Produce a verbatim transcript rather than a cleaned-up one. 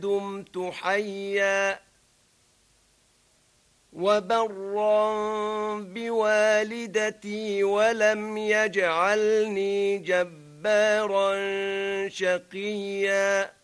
دمت حيا وبرا بوالدتي ولم يجعلني جبارا شقيا